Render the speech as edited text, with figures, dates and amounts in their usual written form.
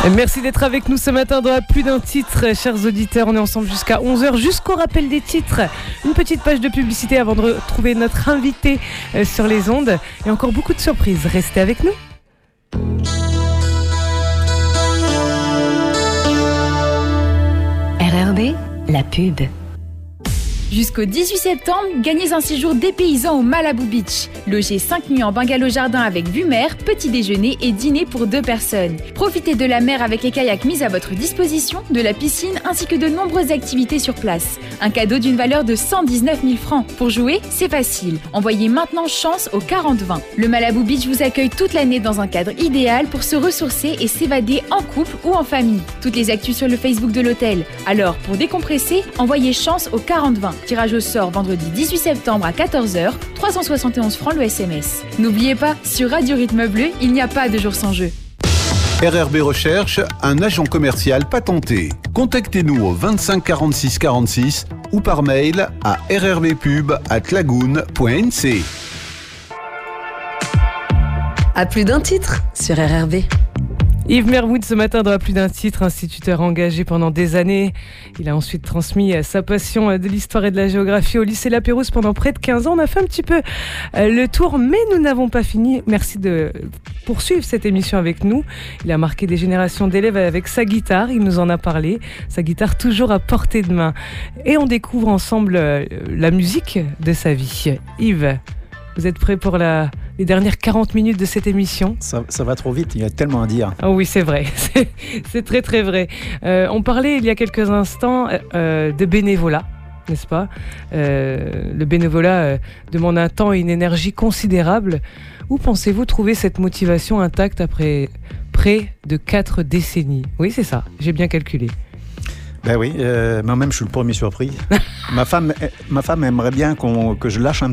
Merci d'être avec nous ce matin dans Plus d'un titre, chers auditeurs. On est ensemble jusqu'à 11h, jusqu'au rappel des titres. Une petite page de publicité avant de retrouver notre invité sur les ondes. Et encore beaucoup de surprises. Restez avec nous. RRB, la pub. Jusqu'au 18 septembre, gagnez un séjour dépaysant au Malibu Beach. Logez 5 nuits en bungalow jardin avec vue mer, petit déjeuner et dîner pour 2 personnes. Profitez de la mer avec les kayaks mis à votre disposition, de la piscine ainsi que de nombreuses activités sur place. Un cadeau d'une valeur de 119 000 francs. Pour jouer, c'est facile. Envoyez maintenant chance au 40-20. Le Malibu Beach vous accueille toute l'année dans un cadre idéal pour se ressourcer et s'évader en couple ou en famille. Toutes les actus sur le Facebook de l'hôtel. Alors, pour décompresser, envoyez chance au 40-20. Tirage au sort vendredi 18 septembre à 14h, 371 francs le SMS. N'oubliez pas, sur Radio Rythme Bleu, il n'y a pas de jour sans jeu. RRB recherche un agent commercial patenté. Contactez-nous au 25 46 46 ou par mail à rrbpub@lagoon.nc. À plus d'un titre sur RRB. Yves Merwood ce matin dans Plus d'un titre, instituteur engagé pendant des années. Il a ensuite transmis sa passion de l'histoire et de la géographie au lycée La Pérouse pendant près de 15 ans. On a fait un petit peu le tour, mais nous n'avons pas fini. Merci de poursuivre cette émission avec nous. Il a marqué des générations d'élèves avec sa guitare, il nous en a parlé. Sa guitare toujours à portée de main. Et on découvre ensemble la musique de sa vie. Yves, vous êtes prêts pour les dernières 40 minutes de cette émission? Ça va trop vite, il y a tellement à dire. Oh oui, c'est vrai, c'est très très vrai. On parlait il y a quelques instants de bénévolat, n'est-ce pas? Le bénévolat demande un temps et une énergie considérables. Où pensez-vous trouver cette motivation intacte après près de 4 décennies? Oui, c'est ça, j'ai bien calculé. Ben oui, moi-même je suis le premier surpris. Ma femme aimerait bien que je lâche un